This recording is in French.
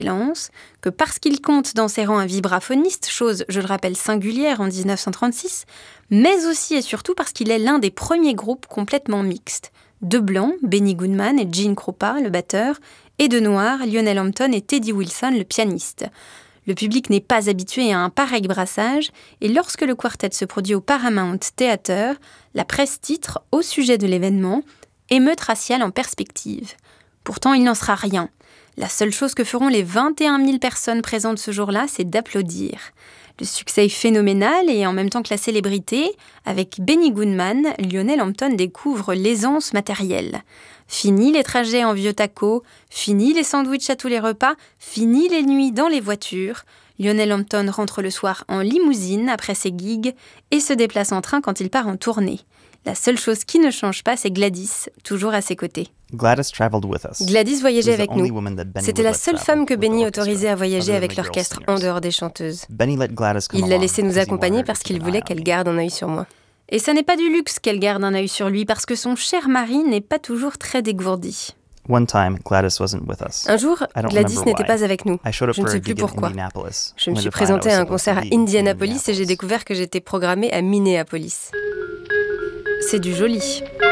excellence, que parce qu'il compte dans ses rangs un vibraphoniste, chose, je le rappelle, singulière en 1936, mais aussi et surtout parce qu'il est l'un des premiers groupes complètement mixtes. De blancs, Benny Goodman et Gene Krupa, le batteur, et de noirs, Lionel Hampton et Teddy Wilson, le pianiste. Le public n'est pas habitué à un pareil brassage, et lorsque le quartet se produit au Paramount Theatre, la presse titre, au sujet de l'événement, « Émeute raciale en perspective ». Pourtant, il n'en sera rien. La seule chose que feront les 21 000 personnes présentes ce jour-là, c'est d'applaudir. Le succès est phénoménal et en même temps que la célébrité, avec Benny Goodman, Lionel Hampton découvre l'aisance matérielle. Fini les trajets en vieux taco, fini les sandwichs à tous les repas, fini les nuits dans les voitures. Lionel Hampton rentre le soir en limousine après ses gigs et se déplace en train quand il part en tournée. La seule chose qui ne change pas, c'est Gladys, toujours à ses côtés. Gladys voyageait avec nous. C'était la seule femme que Benny autorisait à voyager avec l'orchestre en dehors des chanteuses. Il l'a laissée nous accompagner parce qu'il voulait qu'elle garde un œil sur moi. Et ça n'est pas du luxe qu'elle garde un œil sur lui parce que son cher mari n'est pas toujours très dégourdi. Un jour, Gladys n'était pas avec nous. Je ne sais plus pourquoi. Je me suis présentée à un concert à Indianapolis et j'ai découvert que j'étais programmée à Minneapolis. C'est du joli.